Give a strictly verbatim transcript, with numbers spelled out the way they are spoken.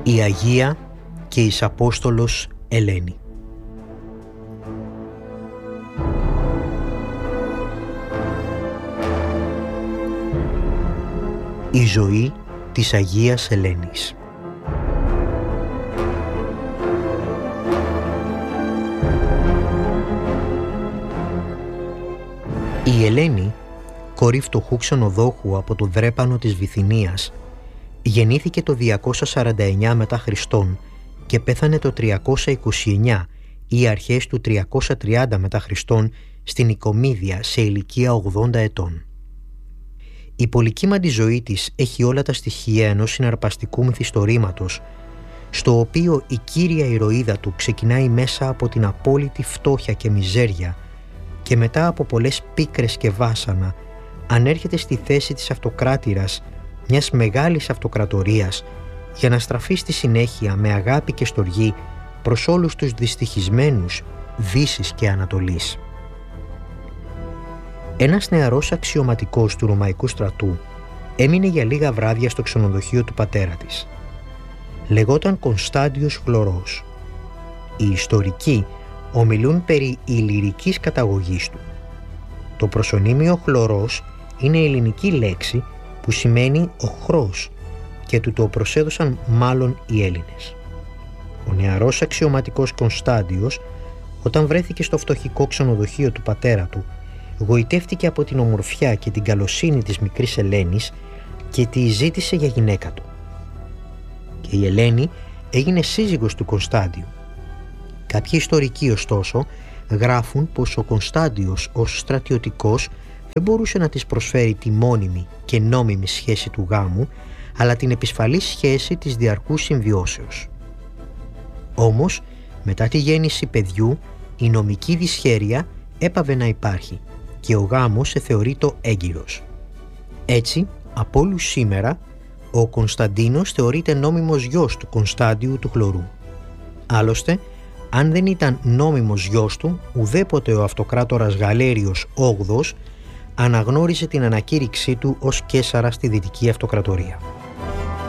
Η Αγία και εις Απόστολος Ελένη. Η ζωή της Αγίας Ελένης. Η Ελένη, κόρη φτωχού ξενοδόχου από το Δρέπανο της Βυθινίας, γεννήθηκε το διακόσια σαράντα εννιά μετά Χριστόν και πέθανε το τριακόσια είκοσι εννιά ή αρχές του τριακόσια τριάντα μετά Χριστόν στην Οικομίδια σε ηλικία ογδόντα ετών. Η πολυκύμαντη ζωή της έχει όλα τα στοιχεία ενός συναρπαστικού μυθιστορήματος, στο οποίο η κύρια ηρωίδα του ξεκινάει μέσα από την απόλυτη φτώχεια και μιζέρια και μετά από πολλές πίκρες και βάσανα ανέρχεται στη θέση της αυτοκράτηρας μιας μεγάλης αυτοκρατορίας για να στραφεί στη συνέχεια με αγάπη και στοργή προς όλους τους δυστυχισμένους Δύσης και Ανατολής. Ένας νεαρός αξιωματικός του Ρωμαϊκού στρατού έμεινε για λίγα βράδια στο ξενοδοχείο του πατέρα της. Λεγόταν Κωνστάντιος Χλωρός. Οι ιστορικοί ομιλούν περί ηλυρικής καταγωγής του. Το προσωνύμιο Χλωρός είναι ελληνική λέξη που σημαίνει οχρός και του το προσέδωσαν μάλλον οι Έλληνες. Ο νεαρός αξιωματικός Κωνστάντιος, όταν βρέθηκε στο φτωχικό ξενοδοχείο του πατέρα του, γοητεύτηκε από την ομορφιά και την καλοσύνη της μικρής Ελένης και τη ζήτησε για γυναίκα του. Και η Ελένη έγινε σύζυγος του Κωνστάντιου. Κάποιοι ιστορικοί, ωστόσο, γράφουν πως ο Κωνστάντιος ως στρατιωτικός δεν μπορούσε να της προσφέρει τη μόνιμη και νόμιμη σχέση του γάμου, αλλά την επισφαλή σχέση της διαρκούς συμβιώσεως. Όμως, μετά τη γέννηση παιδιού, η νομική δυσχέρεια έπαβε να υπάρχει και ο γάμος εθεωρείτο έγκυρος. Έτσι, από όλους σήμερα, ο Κωνσταντίνος θεωρείται νόμιμος γιος του Κωνστάντιου του Χλωρού. Άλλωστε, αν δεν ήταν νόμιμος γιος του, ουδέποτε ο αυτοκράτορας Γαλέριος όγδοος αναγνώρισε την ανακήρυξή του ως Καίσαρα στη Δυτική Αυτοκρατορία.